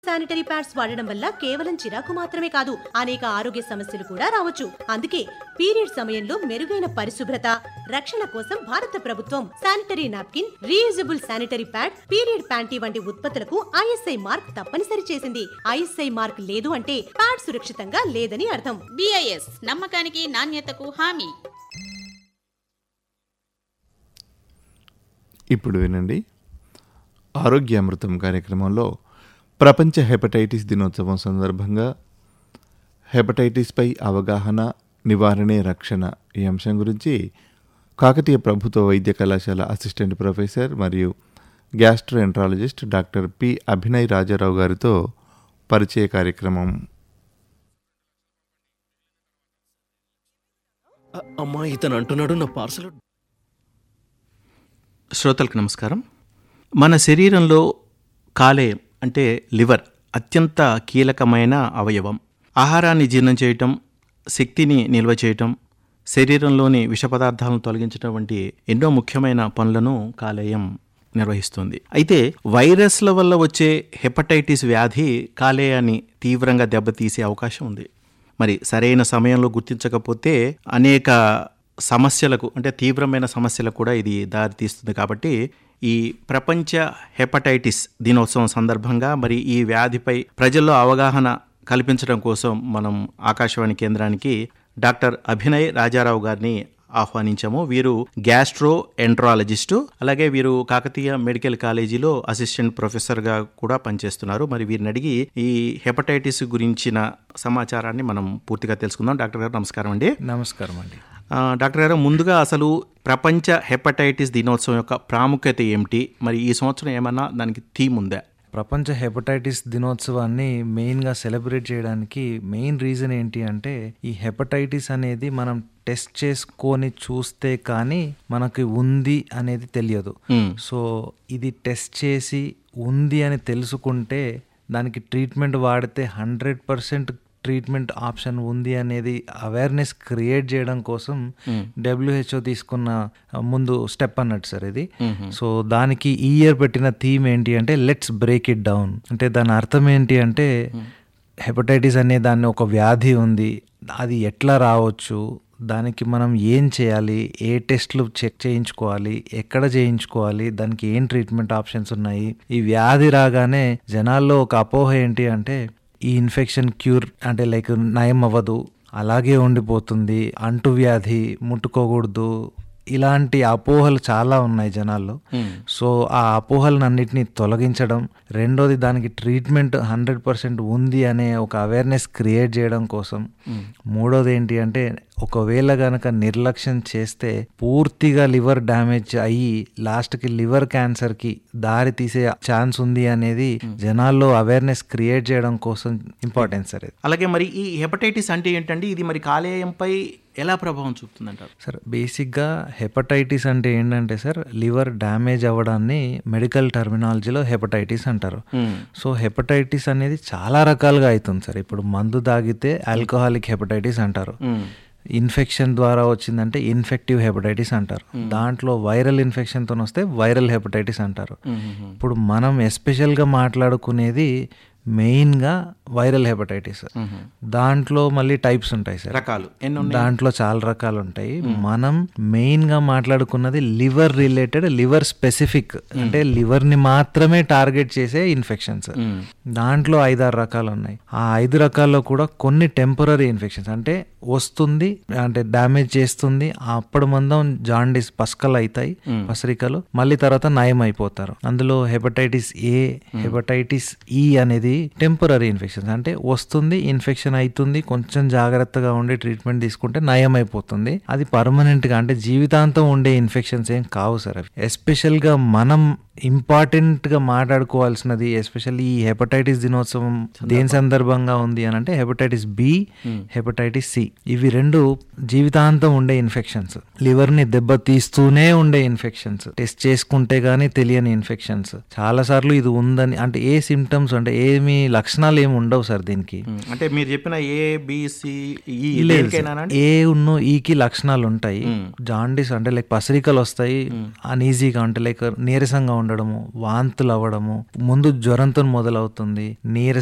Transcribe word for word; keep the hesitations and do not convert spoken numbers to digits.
Sanitary pads వాడడం వల్ల కేవలం చిరాకు మాత్రమే కాదు, అనేక ఆరోగ్య సమస్యలు కూడా రావచ్చు. అందుకే పీరియడ్ సమయంలో మెరుగైన పరిశుభ్రత, రక్షణ కోసం భారత ప్రభుత్వం sanitary napkin, reusable sanitary pad, period panty వంటి ఉత్పత్తులకు ఐఎస్ఐ మార్క్ తప్పనిసరి చేసింది. ఐఎస్ఐ మార్క్ లేదు అంటే ప్యాడ్ సురక్షితంగా లేదని అర్థం. బిఐఎస్ నమ్మకానికి నాణ్యతకు హామీ. ఇప్పుడు వినండి, ఆరోగ్య అమృతం కార్యక్రమంలో ప్రపంచ హెపటైటిస్ దినోత్సవం సందర్భంగా హెపటైటిస్పై అవగాహన, నివారణే రక్షణ ఈ అంశం గురించి కాకతీయ ప్రభుత్వ వైద్య కళాశాల అసిస్టెంట్ ప్రొఫెసర్ మరియు gastroenterologist doctor P Abhinay Rajarao గారితో పరిచయ కార్యక్రమం. అమ్మా, ఇతను అంటున్నాడు నా పార్సల్. శ్రోతలకు నమస్కారం. మన శరీరంలో కాలేయం అంటే లివర్ అత్యంత కీలకమైన అవయవం. ఆహారాన్ని జీర్ణం చేయటం, శక్తిని నిల్వ చేయటం, శరీరంలోని విష పదార్థాలను తొలగించడం వంటి ఎన్నో ముఖ్యమైన పనులను కాలేయం నిర్వహిస్తుంది. అయితే వైరస్ల వల్ల వచ్చే హెపటైటిస్ వ్యాధి కాలేయాన్ని తీవ్రంగా దెబ్బతీసే అవకాశం ఉంది. మరి సరైన సమయంలో గుర్తించకపోతే అనేక సమస్యలకు అంటే తీవ్రమైన సమస్యలకు కూడా ఇది దారితీస్తుంది. కాబట్టి ఈ ప్రపంచ హెపటైటిస్ దినోత్సవం సందర్భంగా మరి ఈ వ్యాధిపై ప్రజల్లో అవగాహన కల్పించడం కోసం మనం ఆకాశవాణి కేంద్రానికి డాక్టర్ అభినయ్ రాజారావు గారిని ఆహ్వానించాము. వీరు గ్యాస్ట్రో ఎంట్రాలజిస్టు, అలాగే వీరు కాకతీయ మెడికల్ కాలేజీలో అసిస్టెంట్ ప్రొఫెసర్గా కూడా పనిచేస్తున్నారు. మరి వీరిని అడిగి ఈ హెపటైటిస్ గురించిన సమాచారాన్ని మనం పూర్తిగా తెలుసుకుందాం. డాక్టర్ గారు నమస్కారం అండి. నమస్కారం అండి. డాక్టర్ గారు, ముందుగా అసలు ప్రపంచ హెపటైటిస్ దినోత్సవం యొక్క ప్రాముఖ్యత ఏమిటి? మరి ఈ సంవత్సరం ఏమన్నా దానికి థీమ్ ఉందా? ప్రపంచ హెపటైటిస్ దినోత్సవాన్ని మెయిన్గా సెలబ్రేట్ చేయడానికి మెయిన్ రీజన్ ఏంటి అంటే, ఈ హెపటైటిస్ అనేది మనం టెస్ట్ చేసుకొని చూస్తే కానీ మనకి ఉంది అనేది తెలియదు. సో ఇది టెస్ట్ చేసి ఉంది అని తెలుసుకుంటే దానికి ట్రీట్మెంట్ వాడితే హండ్రెడ్ పర్సెంట్ ట్రీట్మెంట్ ఆప్షన్ ఉంది అనేది అవేర్నెస్ క్రియేట్ చేయడం కోసం డబ్ల్యూహెచ్ఓ తీసుకున్న ముందు స్టెప్ అన్నట్టు సార్ ఇది. సో దానికి ఈ ఇయర్ పెట్టిన థీమ్ ఏంటి అంటే లెట్స్ బ్రేక్ ఇట్ డౌన్. అంటే దాని అర్థం ఏంటి అంటే, హెపటైటిస్ అనే దాన్ని ఒక వ్యాధి ఉంది, అది ఎట్లా రావచ్చు, దానికి మనం ఏం చేయాలి, ఏ టెస్ట్లు చెక్ చేయించుకోవాలి, ఎక్కడ చేయించుకోవాలి, దానికి ఏం ట్రీట్మెంట్ ఆప్షన్స్ ఉన్నాయి. ఈ వ్యాధి రాగానే జనాల్లో ఒక అపోహ ఏంటి అంటే, ఈ ఇన్ఫెక్షన్ క్యూర్ అంటే లైక్ నయం అవ్వదు, అలాగే ఉండిపోతుంది, అంటువ్యాధి, ముట్టుకోకూడదు, ఇలాంటి అపోహలు చాలా ఉన్నాయి జనాల్లో. సో ఆ అపోహలన్నింటినీ తొలగించడం, రెండోది దానికి ట్రీట్మెంట్ హండ్రెడ్ పర్సెంట్ ఉంది అనే ఒక అవేర్నెస్ క్రియేట్ చేయడం కోసం, మూడోది ఏంటి అంటే ఒకవేళ గనక నిర్లక్ష్యం చేస్తే పూర్తిగా లివర్ డ్యామేజ్ అయ్యి లాస్ట్కి లివర్ క్యాన్సర్కి దారి తీసే ఛాన్స్ ఉంది అనేది జనాల్లో అవేర్నెస్ క్రియేట్ చేయడం కోసం ఇంపార్టెన్స్ సార్. అలాగే మరి ఈ హెపటైటిస్ అంటే ఏంటంటే ఇది మరి కాలేయంపై ఎలా ప్రభావం చూపుతుందంటారు? సార్ బేసిక్గా హెపటైటిస్ అంటే ఏంటంటే సార్, లివర్ డ్యామేజ్ అవ్వడాన్ని మెడికల్ టర్మినాలజీలో హెపటైటిస్ అంటారు. సో హెపటైటిస్ అనేది చాలా రకాలుగా అవుతుంది సార్. ఇప్పుడు మందు తాగితే ఆల్కహాలిక్ హెపటైటిస్ అంటారు, ఇన్ఫెక్షన్ ద్వారా వచ్చిందంటే ఇన్ఫెక్టివ్ హెపటైటిస్ అంటారు, దాంట్లో వైరల్ ఇన్ఫెక్షన్తో వస్తే వైరల్ హెపటైటిస్ అంటారు. ఇప్పుడు మనం ఎస్పెషల్గా మాట్లాడుకునేది మెయిన్గా వైరల్ హెపటైటిస్. దాంట్లో మళ్ళీ టైప్స్ ఉంటాయి సార్, రకాలు దాంట్లో చాలా రకాలు ఉంటాయి. మనం మెయిన్గా మాట్లాడుకున్నది లివర్ రిలేటెడ్, లివర్ స్పెసిఫిక్ అంటే లివర్ని మాత్రమే టార్గెట్ చేసే ఇన్ఫెక్షన్స్. దాంట్లో ఐదారు రకాలు ఉన్నాయి. ఆ ఐదు రకాల్లో కూడా కొన్ని టెంపరీ ఇన్ఫెక్షన్స్ అంటే వస్తుంది అంటే డ్యామేజ్ చేస్తుంది, అప్పుడు మందం జాండీస్ పస్కలు అవుతాయి, పసరికలు, మళ్ళీ తర్వాత నయం అయిపోతారు. అందులో హెపటైటిస్ ఏ, హెపటైటిస్ ఈ అనేది టెంపరీ ఇన్ఫెక్షన్స్ అంటే వస్తుంది, ఇన్ఫెక్షన్ అవుతుంది, కొంచెం జాగ్రత్తగా ఉండి ట్రీట్మెంట్ తీసుకుంటే నయం అయిపోతుంది. అది పర్మనెంట్ గా అంటే జీవితాంతం ఉండే ఇన్ఫెక్షన్స్ ఏం కావు సార్. అవి ఎస్పెషల్ గా మనం ఇంపార్టెంట్ గా మాట్లాడుకోవాల్సినది, ఎస్పెషల్లీ ఈ హెపటైటిస్ దినోత్సవం దేని సందర్భంగా ఉంది అని అంటే హెపటైటిస్ బి, హెపటైటిస్ సి. ఇవి రెండు జీవితాంతం ఉండే ఇన్ఫెక్షన్స్, లివర్ ని దెబ్బ తీస్తూనే ఉండే ఇన్ఫెక్షన్స్, టెస్ట్ చేసుకుంటే గానీ తెలియని ఇన్ఫెక్షన్స్. చాలా సార్లు ఇది ఉందని అంటే ఏ సిమ్టమ్స్ అంటే ఏ ఏమి లక్షణాలు ఏమి ఉండవు సార్ దీనికి. అంటే మీరు చెప్పిన ఏ బిసి లేదు, ఏ ఉన్నో ఈకి లక్షణాలు ఉంటాయి. జాండీస్ అంటే లైక్ పసరికలు వస్తాయి, అనీజీగా అంటే లైక్ నీరసంగా ఉండడము, వాంతులు అవ్వడము, ముందు జ్వరంతో మొదలవుతుంది, నీరస